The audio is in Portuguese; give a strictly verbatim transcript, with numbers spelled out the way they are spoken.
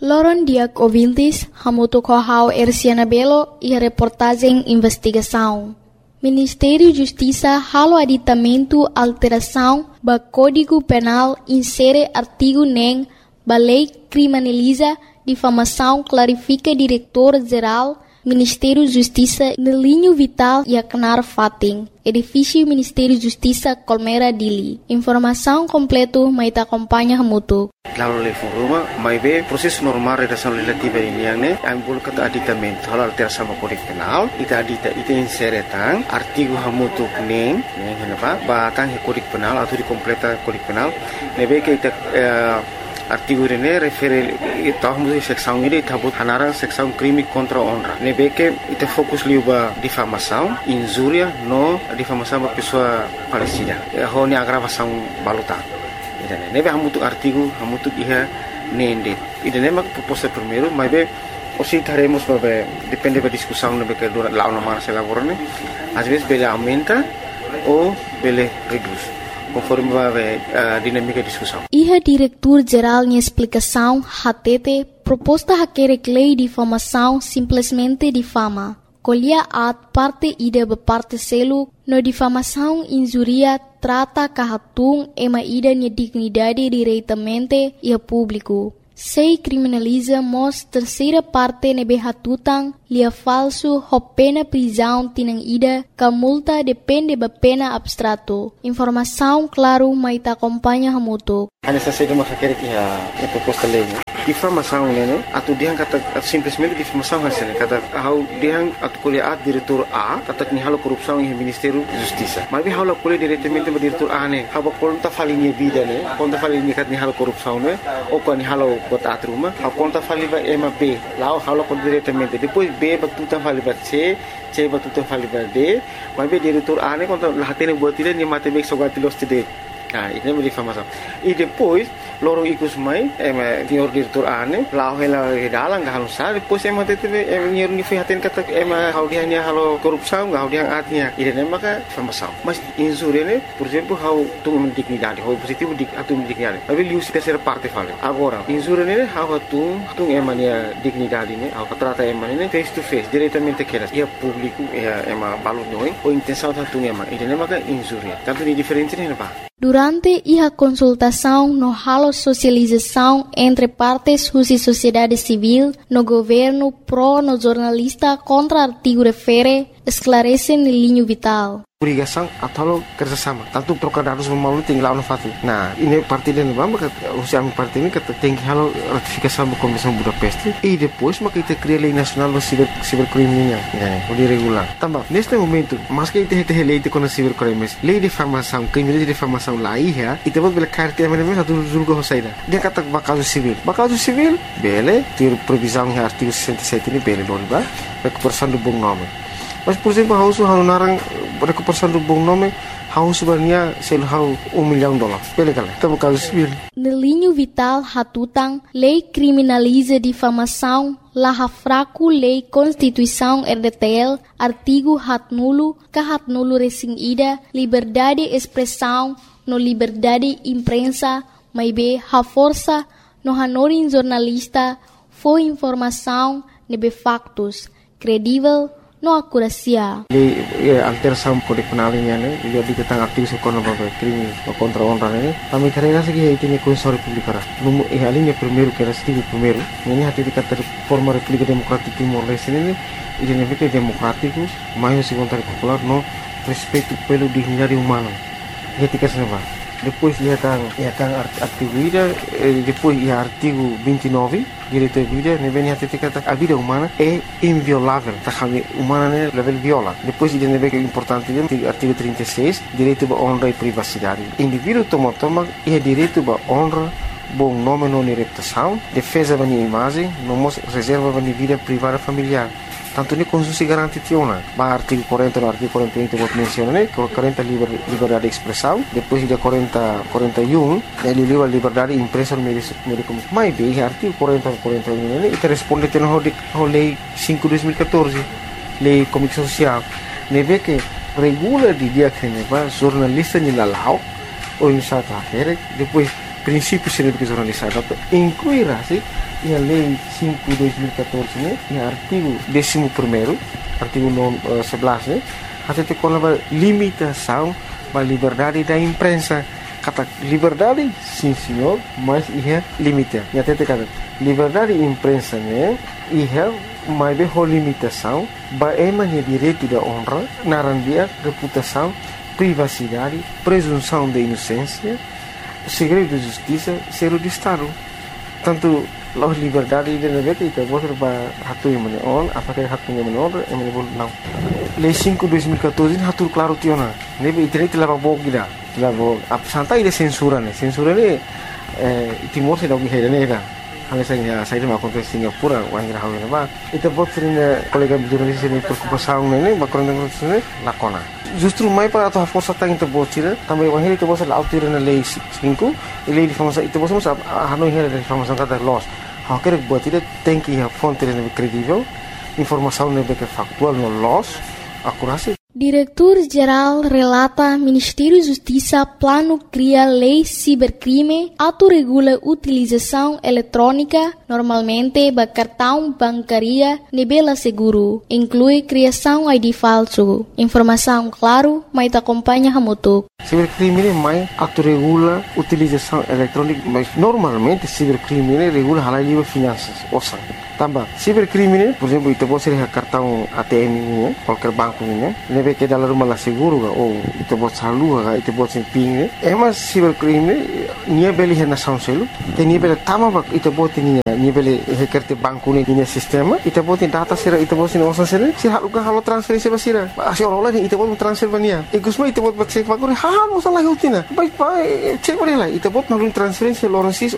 Loron Diak ouvintes, hamuto kohau Erciana Belo e a reportagem investigação. Ministério da Justiça halo aditamento alteração ba Código Penal insere artigo nem ba lei criminaliza difamação clarifica diretor-geral Ministério da Justiça no linho vital e a canar fating. Edifício Ministério da Justiça Colmeira Dili. Informação completo mas acompanha hamuto. Lalu le foruma, mai be proses normal redação legislativa ini yang ne, ambul kata aditamento hal alteração ba Código Penal, ita adita ita insere tang artigo hamutu neng, neng kenapa? Ba tang Código Penal atau di completa Código Penal, nebe ke ita artigo ini refere ita hamutu seksão ini ita but hanarang seksão crime contra honra. Nebe ke ita fokus liu ba difamação, injuria no difamação ba pessoa falecida. Ho ni agravação baluta. Idane nebe hamutu artigo hamutu iha nende idane mak proposta primeiro mas be osi taremos babe depende da discussão nebe que dura lá uma se elaborane às vezes bele aumenta ou bele reduz conforme babe a dinâmica da discussão. Iha diretor geral de explicação hatete proposta hakere lei de difamação simplesmente difama. Colhia at parte ida ba parte selu no difamação injuria trata kahatung ema ida nia dignidade diretamente e a público. Sei criminaliza mos terceira parte nebe hatutang lia falso ho pena prisão tinang ida ka multa depende ba pena abstrato. Informação claro mai ta acompanha hamuto. Ana sa sedo makakere ki ha a proposta lei. Difamação né, atu diang kata simplesmente difamação hasilnya kata hau diang atu kuliah diretor A kata ni halo korupsão em Ministério da Justiça. Mas hau la kuliah diretamente ba diretor A ne, hau konta falinha vida ne, konta falinha kat ni halo korupsão ne, ou kan ni halo bot atruma, hau konta faliba ema B, lá hau kon diretamente. Depois B ba tutan faliba C, C ba tutan faliba D, mas be diretor A ne konta lahatene buat dia ni mate bek sogati los tide. Ah, ini é difamação. E depois, loro ikus mai, é senhor diretor ane, lá ela redalang gak halusar, depois é mate teve é senhor ni fihaten kata é hau dia ni halo korupsão, hau dia atnya. Ini é maka difamação. Mas injúria ne, por exemplo, hau tu dignidade, hau positivo dik atu dignidade. Mas liu terceira parte fala. Agora, injúria ne hau tu tu é mania dignidade ne, hau trata é mania face to face, diretamente que é público, é é ma balu noi, ou intenção tu é ma. Ini é maka injúria. Tanto ni diferente ne pa. Durante a consultação no halo socialização entre partes e sociedade civil, no governo pro no jornalista contra artigo refere, esclarece no linho vital. Obrigação atau kerjasama. Tanto trocar dados memalu tinggal no fatu. Nah, ini parti dan bamba kata usia parti ini kata tinggi halo ratifikasi sama Komisi Budapest. E depois maka kita cria lei nasional do ciber cibercriminal. Ya, udah regular. Tambah, neste momento, mas que kita hete lei de contra cibercrimes, lei de difamação, crime de difamação lá ia, e depois bela carta mesmo mesmo satu julgo hosaida. Dia kata bakal civil. Bakal civil, bele, ter previsão em artigo sessenta e sete ini bele doni ba, recuperação do bom nome. Mas, por exemplo, hau su hau narang recuperação do bom nome, hau sebenarnya sel hau um milhão de dólares. Pele kala, tá caso civil. No linho vital hatutang, lei criminaliza difamação, laha fraco lei Constituição R D T L, artigo hat nulo, ka hat nulo resing ida, liberdade expressão, no liberdade imprensa, mai be ha força, no hanorin jornalista, foi informação, nebe factos, credível, no acuracia. Lei alteração Código Penal ini ne, dia ditentang artigo sekono babe crime contra honra ne. Kami karena segi itu ni Konstitusi Republik Ara. Numu eh alinha primeiro que era artigo primeiro. Ini hati dikata forma República Democrática Timor Leste ini, ini ne democráticos, mais se vontade popular no respeito pelo dignidade humana. Ketika senapa. Depois ia tang ia tang artigo ida, depois ia artigo vinte e nove, direito à vida, ne vem hati dikata a vida humana é inviolável. Tá kami humana ne level viola. Depois ida ne vem importante dia artigo trinta e seis, direito à honra e privacidade. Indivíduo toma toma ia direito à honra, bom nome não reputação, defesa da imagem, não reserva da vida privada familiar. Tanto ni Konstitusi garanti tiona. Ba artigo quarenta no artigo quarenta e um vou mencionar, né? quarenta liber, liberdade de expressão, depois de quarenta, quarenta e um, ele liba liberdade de imprensa no meio de comunicação. Mas bem, artigo quarenta, quarenta e um, né? E responde tendo a lei cinco de dois mil e quatorze, lei comunicação social. Ne vê que regula de dia que ne va jornalista ni lalau ou em sata, depois princípios científicos jornalizados inclui assim a lei cinco de dois mil e catorze, né, e artigo décimo primeiro, artigo sebelas, né, até tem uma limitação da liberdade da imprensa. Kata liberdade, sim senhor, mas é limite. E até tem kata liberdade da imprensa, né, é mais bem a limitação, é o direito da honra, narandia, reputação, privacidade, presunção de inocência, segredo de justiça, zero de Estado. Tanto a liberdade de navegar que você vai hatu yang mana on, apakah hatu yang mana on, yang mana boleh não. Lei cinco de dois mil e catorze hatu claro tiona. Nebe internet telah bawa kita, telah bawa. Apa santai ide censura ne, censura ne Timor se dog hera ne da. Hanya saya saya mau kontes Singapura, wangira hawe ne ba. Itu buat sering kolega jurnalis ini preocupação ne, bakal dengan sini lakona. Justru mai para a força está interbotir, também o henrique você lá autoria na lei cinco, e lei de informação, itu você sabe, a não é de informação cada loss. Há que buat itu tem que a fonte é credível, informação é que factual no loss, akurasi. Diretor-Geral relata Ministério da Justiça plano cria lei cibercrime, autorregula utilização eletrônica, normalmente ba cartão bancaria, nebela seguro, inclui criação I D falso. Informação claro, mas te acompanha a moto. Cibercrime é mais autorregula utilização eletrônica, mas normalmente cibercrime regula a lei de finanças, ouça. Tambah, cibercrime, por exemplo, itu pode ser cartão A T M ini, qualquer banco ini, leve que dalam rumah seguro, ou itu pode salu, itu pode ser ping. Emas cibercrime, nia beli hena sanselu, que nia beli tama, itu pode nia nia beli hekerte banco ini nia sistema, itu pode data sira, itu pode nia osan sira, si halu kan halu transferensi basira, asal orang lain itu pode transfer bania, ikusma itu pode cek fakuri, hal masalah utina, baik baik cek boleh lah, itu pode malu transferensi lorensis